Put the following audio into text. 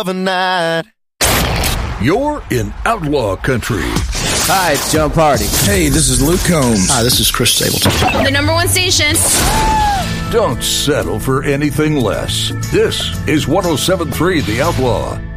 of a night. You're in outlaw country. Hi, it's John Party. Hey, this is Luke Combs. Hi, this is Chris Stapleton. The number one station. Don't settle for anything less. This is 107.3 The Outlaw.